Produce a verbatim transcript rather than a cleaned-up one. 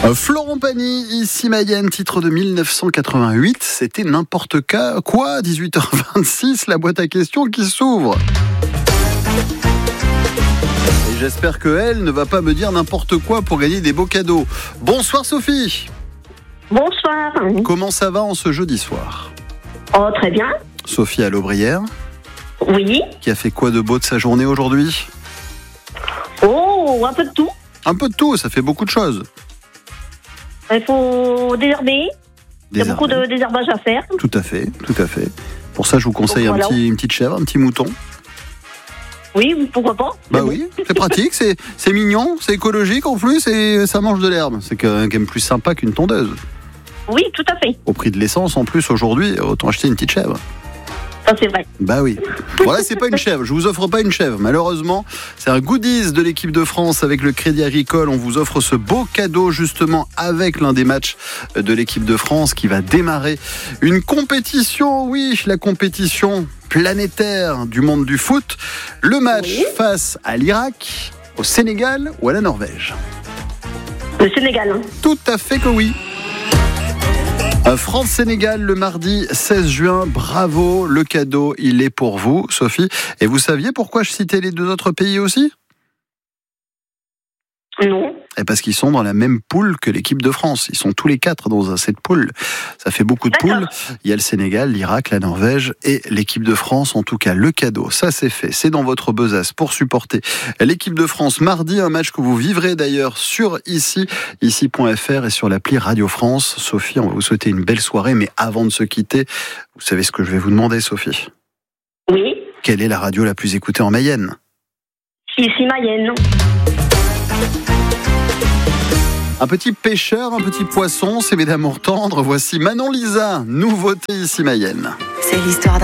Euh, Florent Pagny, ici Mayenne, titre de mille neuf cent quatre-vingt-huit, c'était n'importe quoi, dix-huit heures vingt-six, la boîte à questions qui s'ouvre. Et j'espère qu'elle ne va pas me dire n'importe quoi pour gagner des beaux cadeaux. Bonsoir Sophie. Bonsoir. Comment ça va en ce jeudi soir? Oh, très bien. Sophie à l'Aubrière, Oui. qui a fait quoi de beau de sa journée aujourd'hui? Oh, un peu de tout. Un peu de tout, ça fait beaucoup de choses. Il faut désherber. Il y a beaucoup de désherbage à faire. Tout à fait, tout à fait. Pour ça, je vous conseille Donc, un voilà. petit, une petite chèvre, un petit mouton. Oui, pourquoi pas. Bah oui, c'est pratique, c'est, c'est mignon, c'est écologique en plus et ça mange de l'herbe. C'est quand même plus sympa qu'une tondeuse. Oui, tout à fait. Au prix de l'essence en plus aujourd'hui, autant acheter une petite chèvre. Ça, c'est vrai. Bah oui. Voilà, c'est pas une chèvre. Je vous offre pas une chèvre. Malheureusement, c'est un goodies de l'équipe de France avec le Crédit Agricole. On vous offre ce beau cadeau justement avec l'un des matchs de l'équipe de France qui va démarrer une compétition. Oui, la compétition planétaire du monde du foot. Le match Oui. face à l'Irak, au Sénégal ou à la Norvège. Le Sénégal. Hein. Tout à fait que oui. Euh, France-Sénégal le mardi seize juin, bravo, le cadeau il est pour vous Sophie. Et vous saviez pourquoi je citais les deux autres pays aussi? Non. Et parce qu'ils sont dans la même poule que l'équipe de France. Ils sont tous les quatre dans cette poule. Ça fait beaucoup de D'accord. poules. Il y a le Sénégal, l'Irak, la Norvège et l'équipe de France. En tout cas, le cadeau, ça c'est fait. C'est dans votre besace pour supporter l'équipe de France mardi. Un match que vous vivrez d'ailleurs sur ici, ici point f r et sur l'appli Radio France. Sophie, on va vous souhaiter une belle soirée. Mais avant de se quitter, vous savez ce que je vais vous demander, Sophie? Oui. Quelle est la radio la plus écoutée en Mayenne? Ici, Mayenne. Un petit pêcheur, un petit poisson, c'est mes d'amour tendre. Voici Manon Lisa, nouveauté ici Mayenne. C'est l'histoire d'un